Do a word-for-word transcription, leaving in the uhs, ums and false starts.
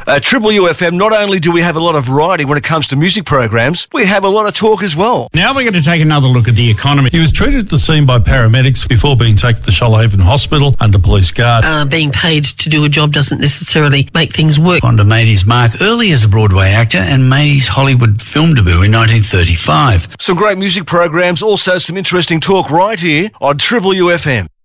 At Triple U F M, not only do we have a lot of variety when it comes to music programs, we have a lot of talk as well. Now we're going to take another look at the economy. He was treated at the scene by paramedics before being taken to Shoalhaven Hospital under police guard. Uh, being paid to do a job doesn't necessarily make things work. Fonda made his mark early as a Broadway actor and made his Hollywood film debut in nineteen thirty-five. Some great music programs, also some interesting talk right here on Triple U F M.